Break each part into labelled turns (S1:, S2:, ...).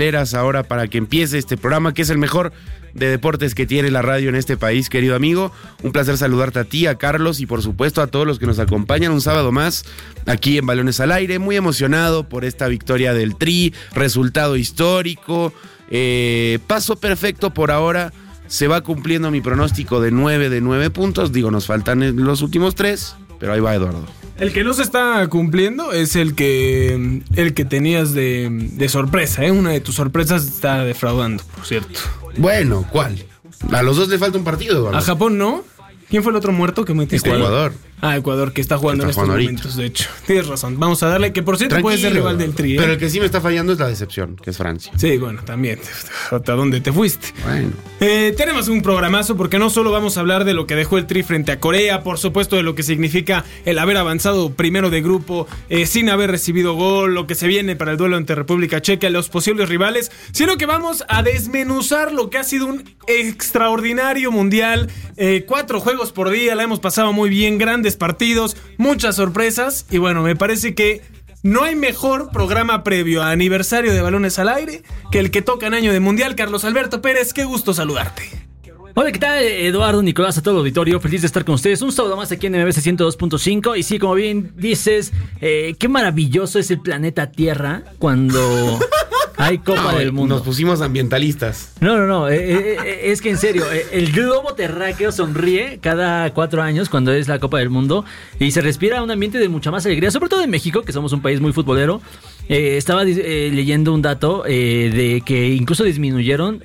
S1: ahora para que empiece este programa, que es el mejor de deportes que tiene la radio en este país, querido amigo. Un placer saludarte a ti, a Carlos y por supuesto a todos los que nos acompañan un sábado más aquí en Balones al Aire. Muy emocionado por esta victoria del Tri, resultado histórico, paso perfecto por ahora. Se va cumpliendo mi pronóstico de 9 puntos. Digo, nos faltan los últimos 3, pero ahí va Eduardo.
S2: El que no se está cumpliendo es el que tenías de sorpresa, ¿eh? Una de tus sorpresas está defraudando, por cierto.
S1: Bueno, ¿cuál? A los dos le falta un partido, Eduardo.
S2: A Japón no. ¿Quién fue el otro muerto que metiste?
S1: Ecuador.
S2: Ecuador, que está jugando en estos momentos, de hecho. Tienes razón. Vamos a darle, que por cierto puede ser rival del Tri, ¿eh?
S1: Pero el que sí me está fallando es la decepción, que es Francia.
S2: Sí, bueno, también. ¿Hasta dónde te fuiste?
S1: Bueno.
S2: Tenemos un programazo porque no solo vamos a hablar de lo que dejó el Tri frente a Corea, por supuesto de lo que significa el haber avanzado primero de grupo, sin haber recibido gol, lo que se viene para el duelo ante República Checa, los posibles rivales, sino que vamos a desmenuzar lo que ha sido un extraordinario mundial. 4 juegos por día, la hemos pasado muy bien, grandes partidos, muchas sorpresas y bueno, me parece que no hay mejor programa previo a aniversario de Balones al Aire que el que toca en año de mundial. Carlos Alberto Pérez, qué gusto saludarte.
S3: Hola, ¿qué tal? Eduardo, Nicolás, a todo el auditorio, feliz de estar con ustedes un sábado más aquí en MBC 102.5 y sí, como bien dices, qué maravilloso es el planeta Tierra cuando hay Copa del Mundo.
S1: Nos pusimos ambientalistas.
S3: No, es que en serio, el globo terráqueo sonríe cada 4 años cuando es la Copa del Mundo y se respira un ambiente de mucha más alegría, sobre todo en México, que somos un país muy futbolero. Estaba leyendo un dato de que incluso disminuyeron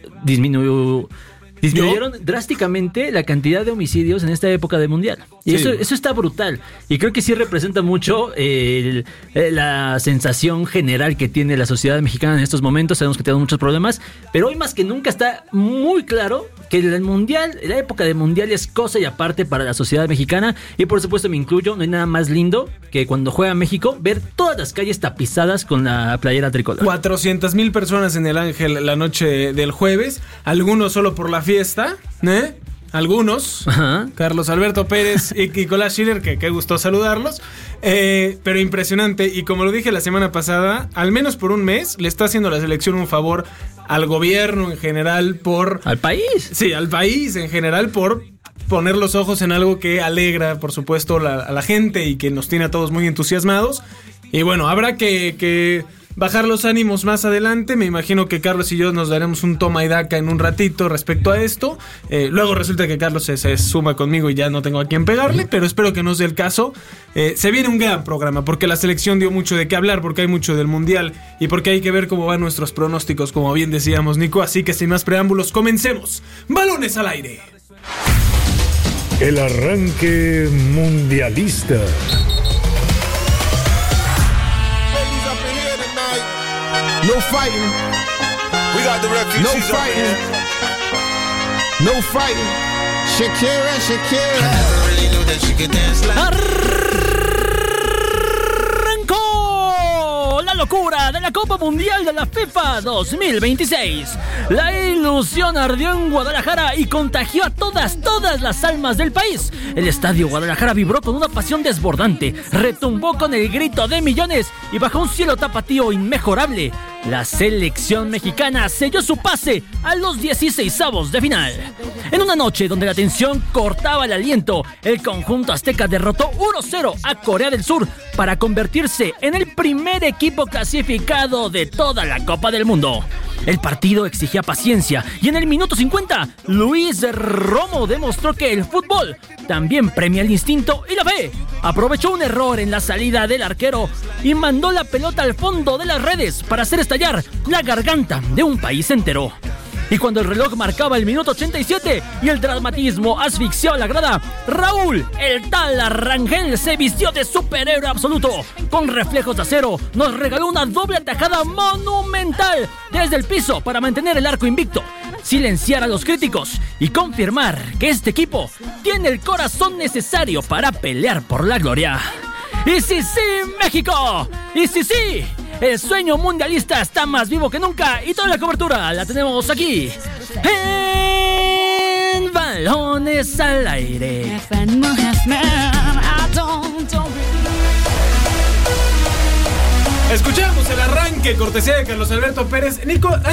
S3: drásticamente la cantidad de homicidios en esta época de mundial. Y sí, eso está brutal. Y creo que sí representa mucho la sensación general que tiene la sociedad mexicana en estos momentos. Sabemos que tenemos muchos problemas, pero hoy más que nunca está muy claro que el mundial, la época de mundial es cosa y aparte para la sociedad mexicana. Y por supuesto me incluyo, no hay nada más lindo que cuando juega México ver todas las calles tapizadas con la playera tricolor.
S2: 400,000 personas en el Ángel la noche del jueves, algunos solo por la fiesta, ¿eh? Algunos, ajá. Carlos Alberto Pérez y Nicolás Schiller, que qué gusto saludarlos, pero impresionante. Y como lo dije la semana pasada, al menos por un mes le está haciendo la selección un favor al gobierno en general
S3: ¿Al país?
S2: Sí, al país en general por poner los ojos en algo que alegra, por supuesto, a la gente y que nos tiene a todos muy entusiasmados. Y bueno, habrá que bajar los ánimos más adelante. Me imagino que Carlos y yo nos daremos un toma y daca en un ratito respecto a esto. Luego resulta que Carlos se suma conmigo y ya no tengo a quién pegarle, pero espero que no sea el caso. Se viene un gran programa porque la selección dio mucho de qué hablar, porque hay mucho del mundial y porque hay que ver cómo van nuestros pronósticos, como bien decíamos, Nico. Así que sin más preámbulos, comencemos. Balones al Aire.
S4: El arranque mundialista.
S5: No fighting. We got the refugees. No fighting. No fighting. Shakira, Shakira. I never really knew that she could dance like.
S3: Arrancó la locura de la Copa Mundial de la FIFA 2026. La ilusión ardió en Guadalajara y contagió a todas las almas del país. El estadio Guadalajara vibró con una pasión desbordante, retumbó con el grito de millones y bajo un cielo tapatío inmejorable, la selección mexicana selló su pase a los 16avos de final. En una noche donde la tensión cortaba el aliento, el conjunto azteca derrotó 1-0 a Corea del Sur para convertirse en el primer equipo clasificado de toda la Copa del Mundo. El partido exigía paciencia y en el minuto 50, Luis Romo demostró que el fútbol también premia el instinto y la fe. Aprovechó un error en la salida del arquero y mandó la pelota al fondo de las redes para hacer estallar la garganta de un país entero. Y cuando el reloj marcaba el minuto 87 y el dramatismo asfixió a la grada, Raúl, el tal Rangel, se vistió de superhéroe absoluto. Con reflejos de acero, nos regaló una doble atajada monumental desde el piso para mantener el arco invicto, silenciar a los críticos y confirmar que este equipo tiene el corazón necesario para pelear por la gloria. ¡Y sí, México! ¡Y sí! El sueño mundialista está más vivo que nunca y toda la cobertura la tenemos aquí en Balones al Aire.
S2: Escuchamos el arranque, cortesía de Carlos Alberto Pérez. Nico,